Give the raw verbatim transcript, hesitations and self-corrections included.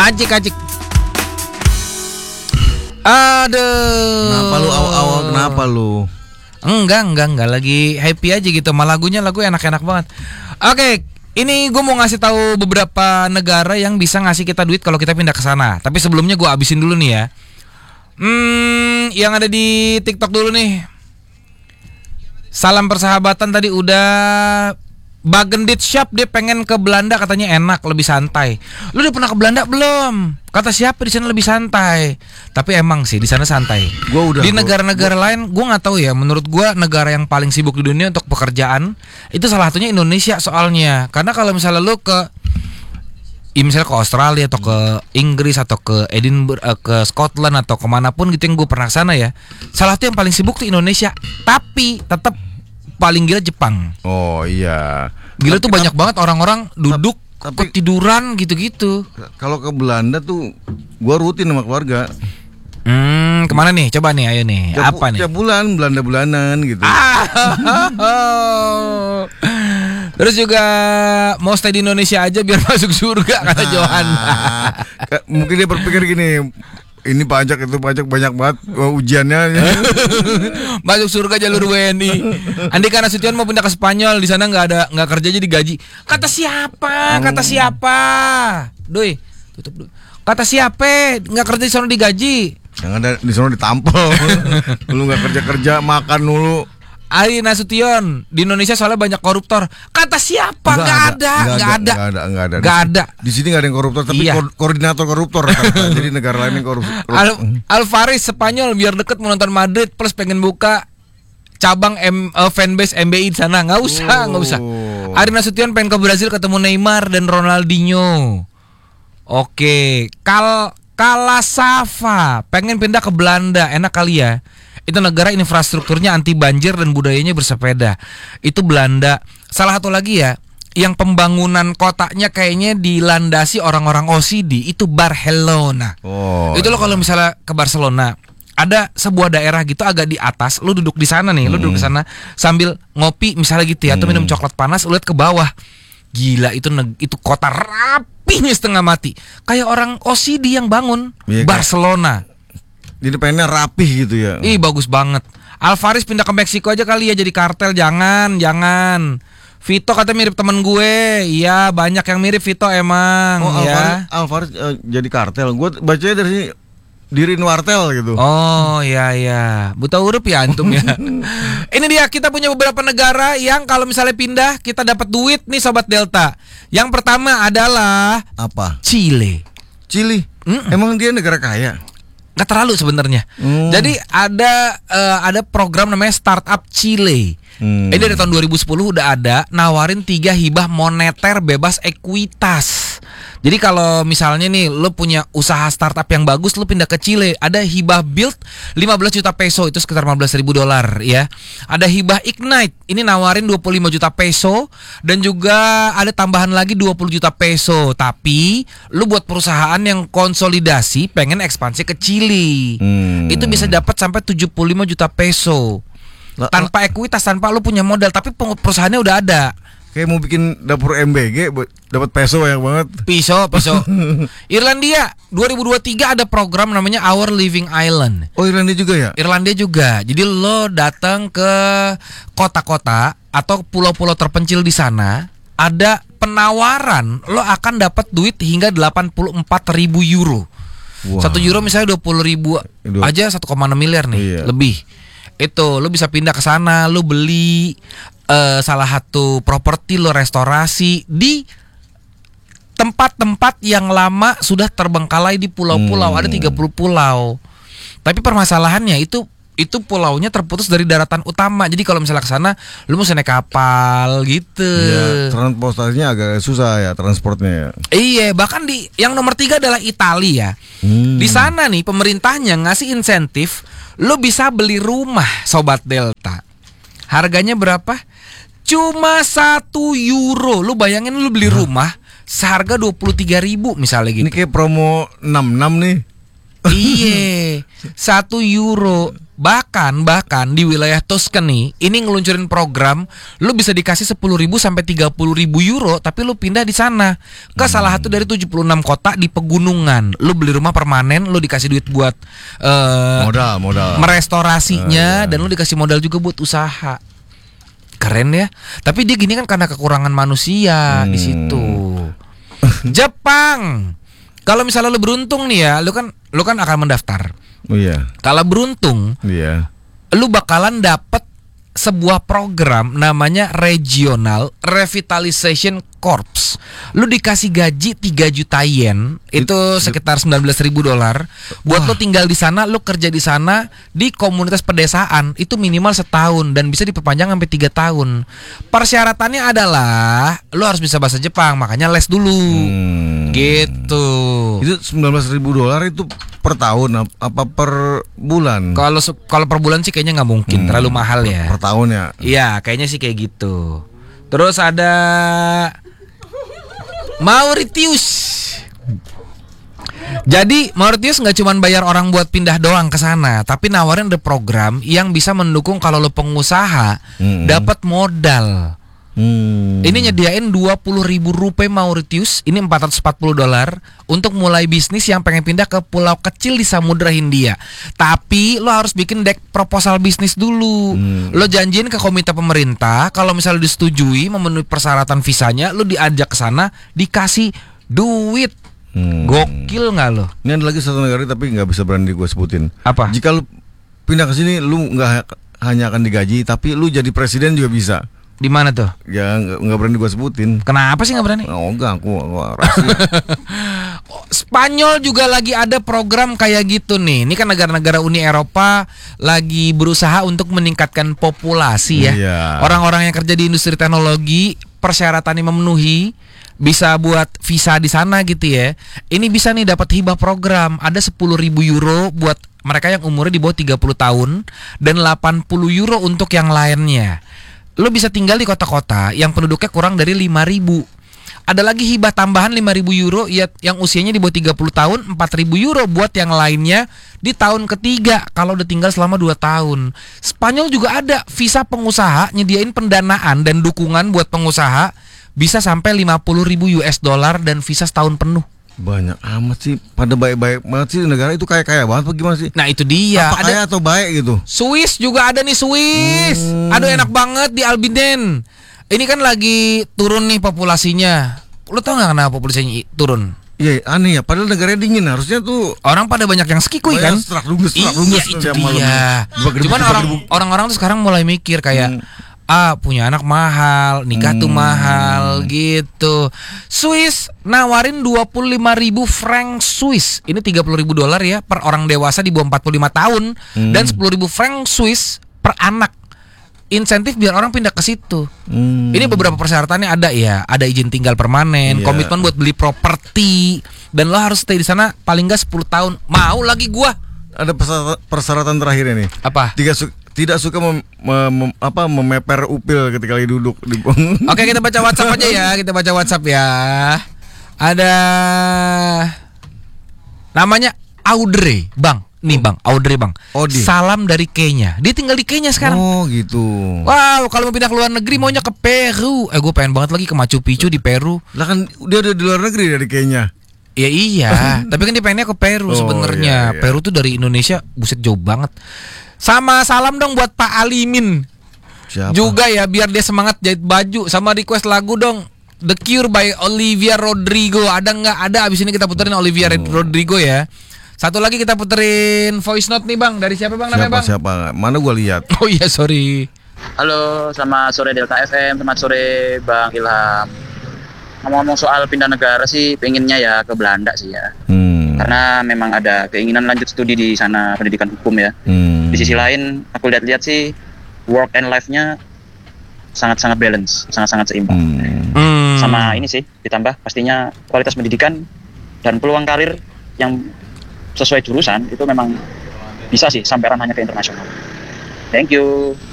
Ajik ajik. Aduh. Kenapa lu awal-awal kenapa lu? Enggak, enggak, enggak lagi happy aja gitu. Malah lagunya lagu enak-enak banget. Oke, ini gue mau ngasih tahu beberapa negara yang bisa ngasih kita duit kalau kita pindah ke sana. Tapi sebelumnya gue abisin dulu nih ya. Hmm, yang ada di TikTok dulu nih. Salam persahabatan tadi udah. Bagendit Shop dia pengen ke Belanda katanya enak, lebih santai. Lu udah pernah ke Belanda belum? Kata siapa di sana lebih santai. Tapi emang sih di sana santai. Gua udah. Di negara-negara gua, lain gua nggak tahu ya. Menurut gua negara yang paling sibuk di dunia untuk pekerjaan itu salah satunya Indonesia soalnya. Karena kalau misalnya lu ke ya misalnya ke Australia atau ke Inggris atau ke Edinburgh, ke Scotland atau kemanapun gitu yang gue pernah kesana ya. Salah satu yang paling sibuk tuh Indonesia. Tapi tetap paling gila Jepang. Oh iya. Gila tuh banyak banget orang-orang duduk tapi, ketiduran gitu-gitu. Kalau ke Belanda tuh gua rutin sama keluarga. Hmm, kemana nih? Coba nih, ayo nih. Tiap, Apa nih? Tiap bulan Belanda-bulanan gitu. Ah, terus juga mau stay di Indonesia aja biar masuk surga kata Johan. Mungkin dia berpikir gini, ini pajak itu pajak banyak banget oh, ujiannya. Masuk surga jalur W N I. Andika Nasution mau pindah ke Spanyol, di sana nggak ada nggak kerja jadi gaji. Kata siapa? Kata siapa? Doi, tutup dulu. Kata siapa? Nggak kerja di sana digaji. Yang ada di sana ditampol. Lu nggak kerja kerja makan dulu. Ari Nasution di Indonesia soalnya banyak koruptor. Kata siapa? Nggak ada, nggak ada, nggak ada, nggak ada, nggak ada. Di sini nggak ada yang koruptor, tapi iya. ko- koordinator koruptor. Kan? Jadi negara lain yang koruptor. Al- Alvarez Spanyol biar deket menonton Madrid plus pengen buka cabang M, uh, fanbase M B I di sana. Nggak usah, nggak oh. usah. Ari Nasution pengen ke Brazil ketemu Neymar dan Ronaldinho. Oke, Kal Kalasafa pengen pindah ke Belanda, enak kali ya. Itu negara infrastrukturnya anti banjir dan budayanya bersepeda. Itu Belanda. Salah satu lagi ya, yang pembangunan kotanya kayaknya dilandasi orang-orang O C D, itu Barcelona. Oh, itu lo kalau misalnya ke Barcelona, ada sebuah daerah gitu agak di atas, lo duduk di sana nih, lo duduk di sana sambil ngopi misalnya gitu ya, atau minum coklat panas, lo lihat ke bawah. Gila, itu itu kota rapinya setengah mati. Kayak orang O C D yang bangun. Iya, Barcelona. Jadi pengennya rapih gitu ya. Ih, bagus banget. Alvarez pindah ke Meksiko aja kali ya jadi kartel. Jangan, jangan. Vito katanya mirip temen gue. Iya, banyak yang mirip Vito emang. Oh, ya. Alvarez, Alvarez uh, jadi kartel. Gue bacanya dari sini Dirin Wartel gitu. Oh iya iya, buta huruf ya antum ya. Ini dia, kita punya beberapa negara yang kalau misalnya pindah kita dapat duit nih Sobat Delta. Yang pertama adalah apa? Chile. Chile. Mm-mm. Emang dia negara kaya? Gak terlalu sebenarnya. Hmm. Jadi ada uh, ada program namanya Startup Chile. Hmm. Ini dari tahun dua ribu sepuluh udah ada, nawarin tiga hibah moneter bebas ekuitas. Jadi kalau misalnya nih lo punya usaha startup yang bagus, lo pindah ke Chile, ada hibah build lima belas juta peso, itu sekitar lima belas ribu dolar ya. Ada hibah Ignite, ini nawarin dua puluh lima juta peso, dan juga ada tambahan lagi dua puluh juta peso. Tapi lo buat perusahaan yang konsolidasi pengen ekspansi ke Chile, hmm. itu bisa dapat sampai tujuh puluh lima juta peso. Tanpa ekuitas, tanpa lo punya modal, tapi perusahaannya udah ada. Kayak mau bikin dapur M B G dapat peso banyak banget. Peso, peso. Irlandia dua ribu dua puluh tiga ada program namanya Our Living Island. Oh, Irlandia juga ya? Irlandia juga. Jadi lo datang ke kota-kota atau pulau-pulau terpencil di sana, ada penawaran lo akan dapat duit hingga delapan puluh empat ribu euro. Wow. Satu euro misalnya dua puluh ribu aja, satu koma enam miliar nih, iya. Lebih. Itu lo bisa pindah ke sana, lo beli Uh, salah satu properti, lo restorasi di tempat-tempat yang lama sudah terbengkalai di pulau-pulau. Hmm. Ada tiga puluh pulau. Tapi permasalahannya itu itu pulaunya terputus dari daratan utama. Jadi kalau misalnya ke sana lo mesti naik kapal gitu. Ya, transportasinya agak susah ya, transportnya ya. Iya, bahkan di yang nomor tiga adalah Italia. Hmm. Di sana nih pemerintahnya ngasih insentif, lo bisa beli rumah Sobat Delta. Harganya berapa? Cuma satu euro. Lu bayangin lu beli rumah seharga dua puluh tiga ribu misalnya gitu. Ini kayak promo enam puluh enam nih. Iye, satu euro. Bahkan bahkan di wilayah Tuscany ini ngeluncurin program lu bisa dikasih sepuluh ribu sampai tiga puluh ribu euro tapi lu pindah di sana ke hmm. salah satu dari tujuh puluh enam kota di pegunungan. Lu beli rumah permanen, lu dikasih duit buat uh, modal, modal merestorasinya, uh, dan ya. lu dikasih modal juga buat usaha. Keren ya. Tapi dia gini kan karena kekurangan manusia hmm. di situ. Jepang. Kalau misalnya lu beruntung nih ya, lu kan lu kan akan mendaftar. Oh iya. Kalau beruntung, iya. Lu bakalan dapet sebuah program namanya Regional Revitalization Corps. Lu dikasih gaji tiga juta yen, itu sekitar sembilan belas ribu dolar. Buat lu tinggal di sana, lu kerja di sana di komunitas pedesaan, itu minimal setahun dan bisa diperpanjang sampai tiga tahun. Persyaratannya adalah lu harus bisa bahasa Jepang, makanya les dulu. Hmm. Gitu. Itu sembilan belas ribu dolar itu per tahun apa per bulan? Kalau kalau per bulan sih kayaknya nggak mungkin, hmm. terlalu mahal ya. Per tahun ya? Iya, kayaknya sih kayak gitu. Terus ada Mauritius. Jadi Mauritius nggak cuma bayar orang buat pindah doang ke sana, tapi nawarin ada program yang bisa mendukung kalau lo pengusaha hmm. dapat modal. Hmm. Ini nyediain dua puluh ribu rupiah Mauritius, ini empat ratus empat puluh dolar untuk mulai bisnis yang pengen pindah ke pulau kecil di Samudra Hindia. Tapi lo harus bikin deck proposal bisnis dulu. Hmm. Lo janjiin ke komite pemerintah, kalau misalnya disetujui memenuhi persyaratan visanya, lo diajak ke sana, dikasih duit. Hmm. Gokil nggak lo? Ini ada lagi satu negara tapi nggak bisa berani gue sebutin. Apa? Jika lo pindah ke sini, lo nggak hanya akan digaji, tapi lo jadi presiden juga bisa. Di mana tuh? Ya nggak berani gue sebutin. Kenapa sih nggak berani? Oh enggak, aku, aku rahasia. Spanyol juga lagi ada program kayak gitu nih. Ini kan negara-negara Uni Eropa lagi berusaha untuk meningkatkan populasi ya. Iya. Orang-orang yang kerja di industri teknologi persyaratannya memenuhi, bisa buat visa di sana gitu ya. Ini bisa nih dapat hibah program. Ada sepuluh ribu euro buat mereka yang umurnya di bawah tiga puluh tahun dan delapan puluh euro untuk yang lainnya. Lo bisa tinggal di kota-kota yang penduduknya kurang dari lima ribu. Ada lagi hibah tambahan lima ribu euro ya, yang usianya di bawah tiga puluh tahun, empat ribu euro buat yang lainnya di tahun ketiga kalau udah tinggal selama dua tahun. Spanyol juga ada visa pengusaha, nyediain pendanaan dan dukungan buat pengusaha bisa sampai lima puluh ribu U S dollar dan visa setahun penuh. Banyak amat sih, pada baik-baik banget sih negara itu, kaya-kaya banget apa gimana sih? Nah itu dia. Apa kaya ada atau baik gitu? Swiss juga ada nih, Swiss. Hmm. Aduh enak banget di Albinen. Ini kan lagi turun nih populasinya. Lo tau gak kenapa populasinya turun? Iya aneh ya, padahal negaranya dingin, harusnya tuh orang pada banyak yang skikui kan? Serak lungus, serak lungus. Iya itu dia. Cuman orang orang-orang tuh sekarang mulai mikir kayak, hmm. ah punya anak mahal, nikah hmm. tuh mahal gitu. Swiss nawarin dua puluh lima ribu franc Swiss. Ini tiga puluh ribu dolar ya per orang dewasa di bawah empat puluh lima tahun hmm. dan sepuluh ribu franc Swiss per anak. Insentif biar orang pindah ke situ. Hmm. Ini beberapa persyaratannya ada ya, ada izin tinggal permanen, yeah. komitmen buat beli properti, dan lo harus stay di sana paling nggak sepuluh tahun. Mau lagi gua. Ada persyaratan terakhir ini. Apa? Tiga su- tidak suka mem, mem, apa memeper upil ketika lagi duduk di. Oke, kita baca WhatsApp aja ya. Kita baca WhatsApp ya. Ada namanya Audrey, Bang. Nih Bang, Audrey Bang. Odi. Salam dari Kenya. Dia tinggal di Kenya sekarang. Oh gitu. Wow, kalau mau pindah ke luar negeri maunya ke Peru. Eh gue pengen banget lagi ke Machu Picchu di Peru. Lah kan dia udah di luar negeri dari Kenya. Ya iya, tapi kan dia pengennya ke Peru oh, sebenarnya. Iya, iya. Peru tuh dari Indonesia, buset jauh banget. Sama salam dong buat Pak Alimin. Siapa? Juga ya biar dia semangat jahit baju. Sama request lagu dong, The Cure by Olivia Rodrigo. Ada nggak? Ada. Abis ini kita puterin Olivia oh. Rodrigo ya. Satu lagi kita puterin voice note nih Bang. Dari siapa Bang namanya Bang? Siapa? Mana gua lihat. Oh iya sorry. Halo, selamat sore Delta F M. Selamat sore Bang Ilham. Ngomong-ngomong soal pindah negara sih, pengennya ya ke Belanda sih ya. Hmm. Karena memang ada keinginan lanjut studi di sana, pendidikan hukum ya. Hmm. Di sisi lain, aku lihat-lihat sih work and life-nya sangat-sangat balance, sangat-sangat seimbang. Hmm. Sama ini sih, ditambah pastinya kualitas pendidikan dan peluang karir yang sesuai jurusan itu memang bisa sih sampai ranahnya ke internasional. Thank you.